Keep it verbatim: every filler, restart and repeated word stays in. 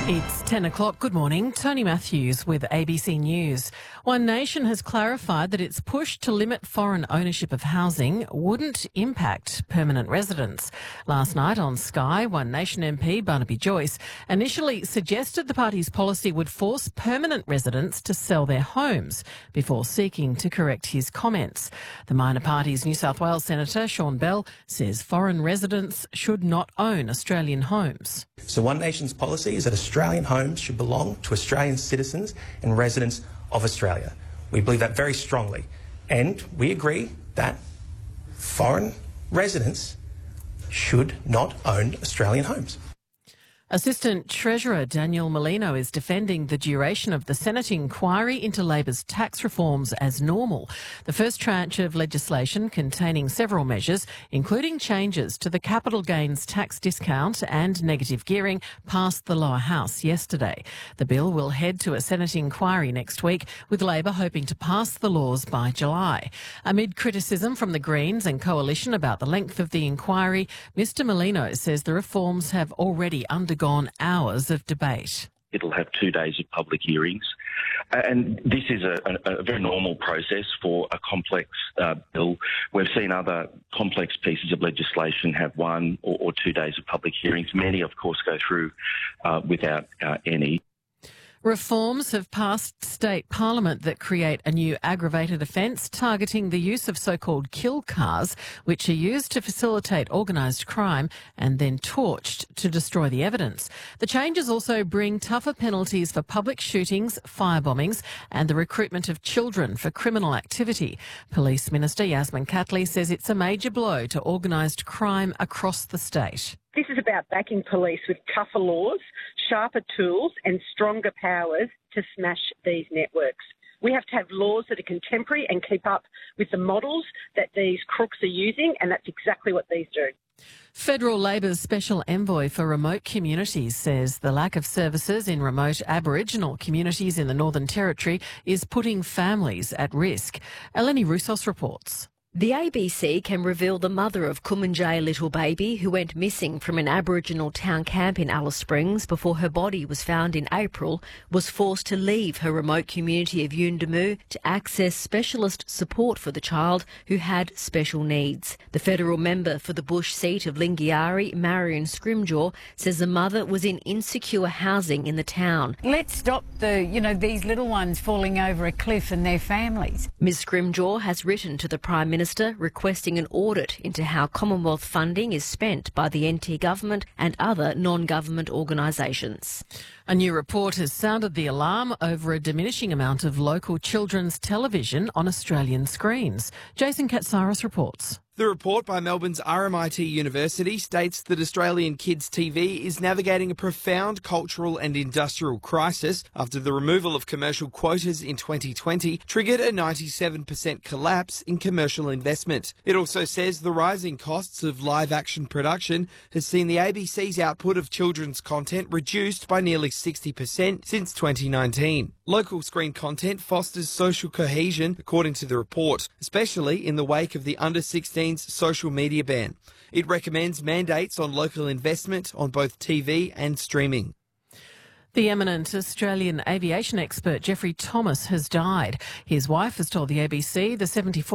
It's ten o'clock. Good morning. Tony Matthews with A B C News. One Nation has clarified that its push to limit foreign ownership of housing wouldn't impact permanent residents. Last night on Sky, One Nation M P Barnaby Joyce initially suggested the party's policy would force permanent residents to sell their homes before seeking to correct his comments. The minor party's New South Wales Senator Sean Bell says foreign residents should not own Australian homes. So One Nation's policy is that Australian homes should belong to Australian citizens and residents of Australia. We believe that very strongly. And we agree that foreign residents should not own Australian homes. Assistant Treasurer Daniel Molino is defending the duration of the Senate inquiry into Labor's tax reforms as normal. The first tranche of legislation containing several measures, including changes to the capital gains tax discount and negative gearing, passed the lower house yesterday. The bill will head to a Senate inquiry next week, with Labor hoping to pass the laws by July. Amid criticism from the Greens and Coalition about the length of the inquiry, Mr Molino says the reforms have already undergone gone hours of debate. It'll have two days of public hearings, and this is a, a, a very normal process for a complex uh, bill. We've seen other complex pieces of legislation have one or, or two days of public hearings. Many, of course, go through uh, without uh, any. Reforms have passed state parliament that create a new aggravated offence targeting the use of so-called kill cars, which are used to facilitate organised crime and then torched to destroy the evidence. The changes also bring tougher penalties for public shootings, fire bombings and the recruitment of children for criminal activity. Police Minister Yasmin Catley says it's a major blow to organised crime across the state. This is about backing police with tougher laws, sharper tools and stronger powers to smash these networks. We have to have laws that are contemporary and keep up with the models that these crooks are using, and that's exactly what these do. Federal Labor's Special Envoy for Remote Communities says the lack of services in remote Aboriginal communities in the Northern Territory is putting families at risk. Eleni Roussos reports. The A B C can reveal the mother of Kumanjay little baby, who went missing from an Aboriginal town camp in Alice Springs before her body was found in April, was forced to leave her remote community of Yuendumu to access specialist support for the child who had special needs. The federal member for the Bush seat of Lingiari, Marion Scrimgeour, says the mother was in insecure housing in the town. Let's stop the, you know, these little ones falling over a cliff and their families. Miz Scrimgeour has written to the Prime Minister Minister requesting an audit into how Commonwealth funding is spent by the N T government and other non-government organisations. A new report has sounded the alarm over a diminishing amount of local children's television on Australian screens. Jason Katsaris reports. The report by Melbourne's R M I T University states that Australian kids' T V is navigating a profound cultural and industrial crisis after the removal of commercial quotas in twenty twenty triggered a ninety-seven percent collapse in commercial investment. It also says the rising costs of live-action production has seen the A B C's output of children's content reduced by nearly sixty percent since twenty nineteen. Local screen content fosters social cohesion, according to the report, especially in the wake of the under sixteen social media ban. It recommends mandates on local investment on both T V and streaming. The eminent Australian aviation expert Geoffrey Thomas has died. His wife has told the A B C the seventy-four